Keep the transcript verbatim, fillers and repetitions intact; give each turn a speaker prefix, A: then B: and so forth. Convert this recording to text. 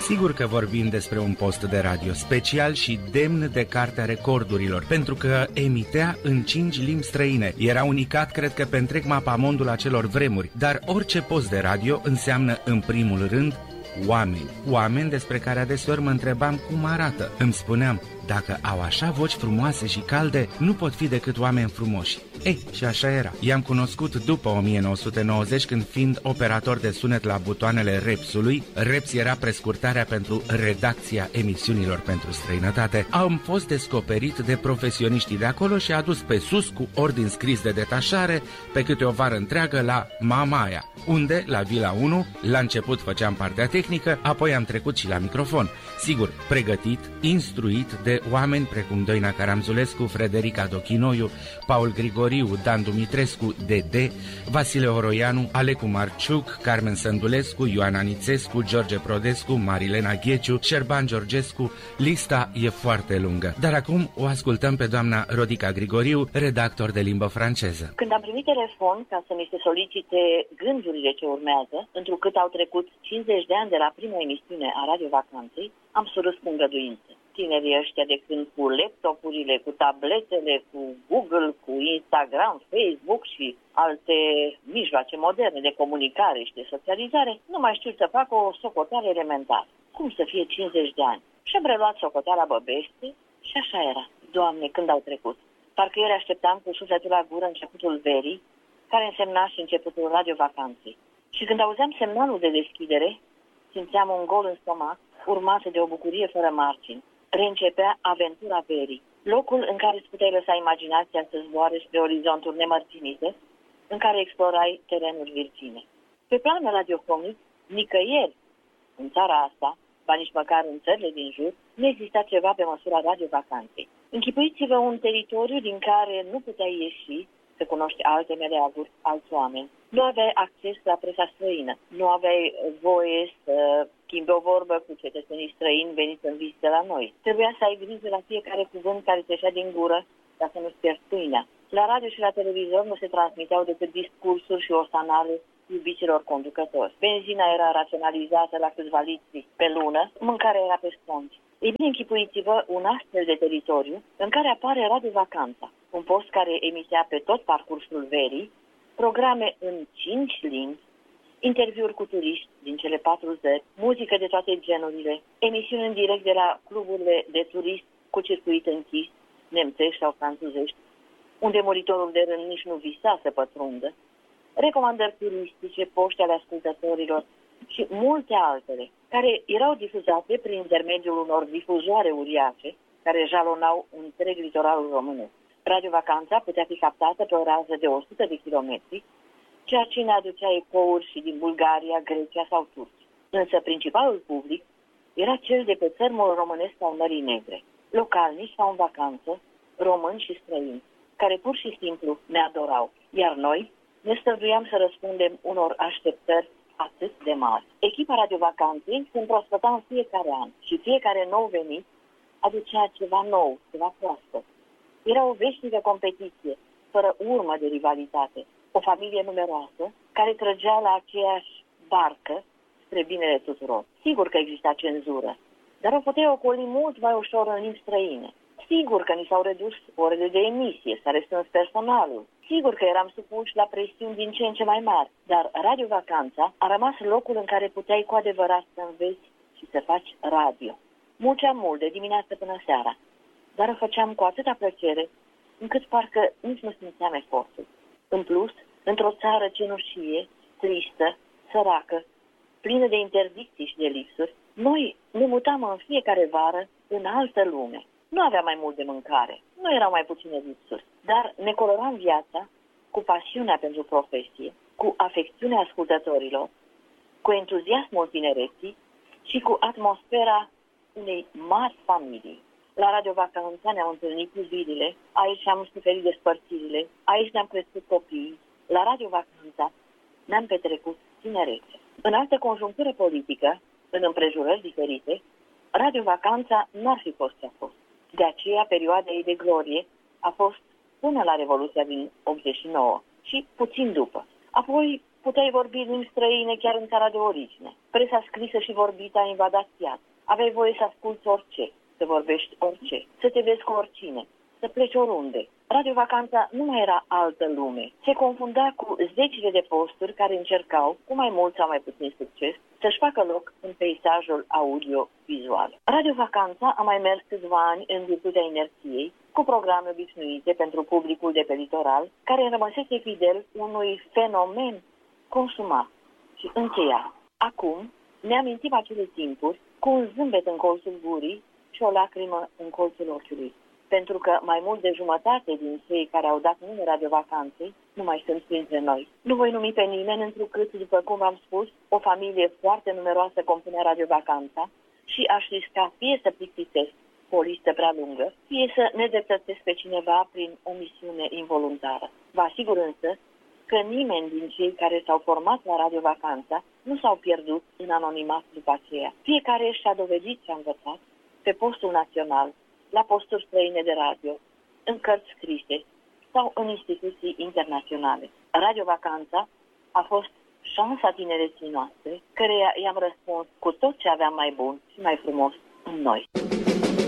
A: Sigur că vorbim despre un post de radio special și demn de Cartea Recordurilor, pentru că emitea în cinci limbi străine. Era unicat, cred că, pe întreg mapamondul acelor vremuri, dar orice post de radio înseamnă, în primul rând, oameni. Oameni despre care adeseori mă întrebam cum arată. Îmi spuneam, dacă au așa voci frumoase și calde, nu pot fi decât oameni frumoși. Ei, și așa era. I-am cunoscut după o mie nouă sute nouăzeci, când, fiind operator de sunet la butoanele Repsului, Reps era prescurtarea pentru redacția emisiunilor pentru străinătate, am fost descoperit de profesioniștii de acolo și adus pe sus cu ordin scris de detașare pe câte o vară întreagă la Mamaia, unde, la Vila unu, la început făceam partea tehnică, apoi am trecut și la microfon. Sigur, pregătit, instruit de oameni precum Doina Caramzulescu, Frederica Dochinoiu, Paul Grigoriu, Dan Dumitrescu, Dede, Vasile Oroianu, Alecu Marciuc, Carmen Sândulescu, Ioana Nițescu, George Prodescu, Marilena Gheciu, Șerban Georgescu. Lista e foarte lungă. Dar acum o ascultăm pe doamna Rodica Grigoriu, redactor de limbă franceză.
B: Când am primit telefon ca să mi se solicite gândurile ce urmează, întrucât au trecut cincizeci de ani de la prima emisiune a Radio Vacanței, am surâs cu îngăduință. Tinerii ăștia de când cu laptopurile, cu tabletele, cu Google, cu Instagram, Facebook și alte mijloace moderne de comunicare și de socializare, nu mai știu să facă o socoteală elementară. Cum să fie cincizeci de ani? Și-am reluat socoteala băbește și așa era. Doamne, când au trecut? Parcă ieri așteptam cu sufletul la gură începutul verii, care însemna și începutul Radio Vacanței. Și când auzeam semnalul de deschidere, simțeam un gol în stomac, urmat de o bucurie fără margini. Reîncepea aventura verii, locul în care îți puteai lăsa imaginația să zboare spre orizonturi nemărținite, în care explorai terenuri virgine. Pe plan radiofonic, nicăieri în țara asta, ba nici măcar în țările din jur, nu exista ceva pe măsura Radio Vacanței. Închipuiți-vă un teritoriu din care nu puteai ieși să cunoști alte meleaguri, alți oameni. Nu aveai acces la presa străină, nu aveai voie să schimbi o vorbă cu cetățenii străini veniți în vizită la noi. Trebuia să ai grijă la fiecare cuvânt care te ieșea din gură, ca să nu-ți pierzi pâinea. La radio și la televizor nu se transmiteau decât discursuri și osanale iubiților conducători. Benzina era raționalizată la câțiva litri pe lună, mâncarea era pe spongi. Ei bine, închipuiți-vă un astfel de teritoriu în care apare Radio Vacanța, un post care emitea pe tot parcursul verii programe în cinci limbi, interviuri cu turiști din cele patru țări, muzică de toate genurile, emisiuni în direct de la cluburile de turiști cu circuit închis, nemțești sau franțuzești, unde monitorul de rând nici nu visa să pătrundă, recomandări turistice, poști ale ascultătorilor și multe altele, care erau difuzate prin intermediul unor difuzoare uriace, care jalonau întreg litoralul românesc. Radio Vacanța putea fi captată pe o rază de o sută de kilometri, ceea ce ne aducea ecouri și din Bulgaria, Grecia sau Turcia. Însă principalul public era cel de pe țărmul românesc sau Mării Negre, localnici sau în vacanță, români și străini, care pur și simplu ne adorau, iar noi ne străduiam să răspundem unor așteptări atât de mari. Echipa Radio Vacanței se împrospăta în fiecare an și fiecare nou venit aducea ceva nou, ceva proaspăt. Era o veșnică competiție, fără urmă de rivalitate, o familie numeroasă care trăgea la aceeași barcă spre binele tuturor. Sigur că exista cenzură, dar o puteai ocoli mult mai ușor în limbi străine. Sigur că ni s-au redus orele de emisie, s-a restrâns personalul. Sigur că eram supuși la presiuni din ce în ce mai mari, dar Radio Vacanța a rămas locul în care puteai cu adevărat să înveți și să faci radio. Munceam mult, de dimineață până seara, dar o făceam cu atâta plăcere, încât parcă nici nu simțeam efortul. În plus, într-o țară cenușie, tristă, săracă, plină de interdicții și de lipsuri, noi ne mutam în fiecare vară în altă lume. Nu aveam mai mult de mâncare, nu erau mai puține lipsuri, dar ne coloram viața cu pasiunea pentru profesie, cu afecțiunea ascultătorilor, cu entuziasmul tinereții și cu atmosfera unei mari familii. La Radio Vacanța ne-am întâlnit iubirile, aici am suferit despărțirile, aici ne-am crescut copiii. La Radio Vacanța ne-am petrecut tinerețe. În altă conjunctură politică, în împrejurări diferite, Radio Vacanța n-ar fi fost ce a fost. De aceea, perioada ei de glorie a fost până la Revoluția din optzeci și nouă și puțin după. Apoi Puteai vorbi limbi străine chiar în țara de origine. Presa scrisă și vorbită a invadat piața. Aveai voie să asculți orice, să vorbești orice, să te vezi cu oricine, să pleci oriunde. Radio Vacanța nu mai era altă lume. Se confunda cu zecile de posturi care încercau, cu mai mult sau mai puțin succes, să-și facă loc în peisajul audio-vizual. Radio Vacanța a mai mers câțiva ani în virtutea inerției, cu programe obișnuite pentru publicul de pe litoral, care rămăsese fidel unui fenomen consumat și încheiat. Acum ne amintim acele timpuri cu un zâmbet în colțul gurii și o lacrimă în colțul ochiului. Pentru că mai mult de jumătate din cei care au dat nume Radio Vacanței nu mai sunt printre noi. Nu voi numi pe nimeni, întrucât, după cum am spus, o familie foarte numeroasă compune Radio Vacanța și aș risca fie să plictisesc cu o listă prea lungă, fie să nedreptățesc pe cineva prin o misiune involuntară. Vă asigur însă că nimeni din cei care s-au format la Radio Vacanța nu s-au pierdut în anonimat după aceea. Fiecare și-a dovedit ce a învățat pe postul național, la posturi străine de radio, în cărți scrise sau în instituții internaționale. Radio Vacanța a fost șansa tinereții noastre, căreia i-am răspuns cu tot ce aveam mai bun și mai frumos în noi.